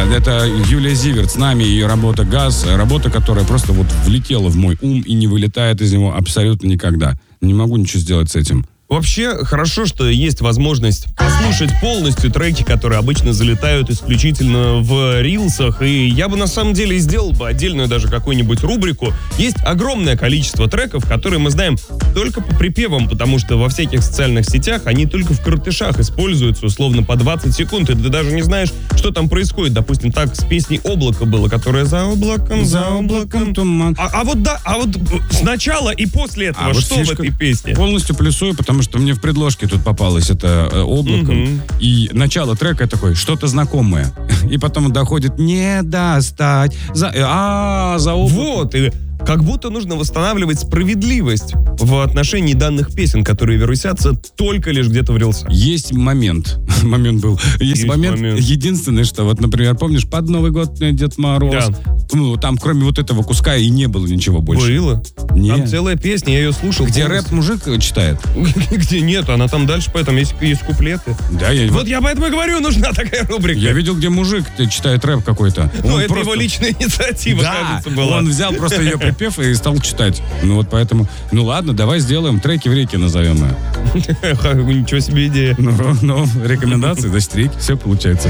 это Юлия Зиверт с нами, ее работа «Газ», работа, которая просто вот влетела в мой ум и не вылетает из него абсолютно никогда. Не могу ничего сделать с этим. Вообще, хорошо, что есть возможность послушать полностью треки, которые обычно залетают исключительно в рилсах. И я бы на самом деле сделал бы отдельную даже какую-нибудь рубрику. Есть огромное количество треков, которые мы знаем только по припевам, потому что во всяких социальных сетях они только в коротышах используются, условно, по 20 секунд. И ты даже не знаешь, что там происходит. Допустим, так с песней «Облако» было, которая «За облаком туман». А вот сначала и после этого что в этой песне? Полностью плюсую, потому что мне в предложке тут попалось это «Облаком». И начало трека такое, что-то знакомое. И потом доходит «не достать». За облаком. Вот, и как будто нужно восстанавливать справедливость в отношении данных песен, которые вирусятся только лишь где-то в рилсах. Есть момент. Момент был. Есть момент. Единственное, что вот, например, помнишь, под Новый год Дед Мороз. Да. Ну, там кроме вот этого куска и не было ничего больше. Было? Нет. Там целая песня, я ее слушал. Где рэп-мужик читает? Где нет, она там дальше, поэтому есть куплеты. Да, Вот я поэтому и говорю, нужна такая рубрика. Я видел, где мужик читает рэп какой-то. Ну, это его личная инициатива, кажется, была. Он взял просто ее припев и стал читать. Ну, вот поэтому... Ну, ладно, давай сделаем треки в реке, назовем ее. Ничего себе идея. Ну, рекомендации, значит, реки, все получается.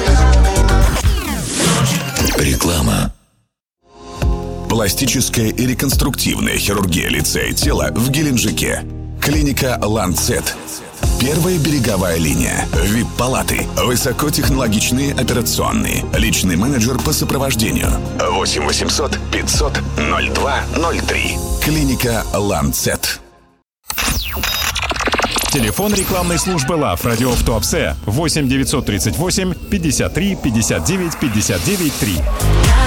Реклама. Пластическая и реконструктивная хирургия лица и тела в Геленджике. Клиника «Ланцет». Первая береговая линия. ВИП-палаты. Высокотехнологичные операционные. Личный менеджер по сопровождению. 8 800 500 0203. Клиника «Ланцет». Телефон рекламной службы ЛАФ «Радио в Туапсе» 8 938 53 59 59 3.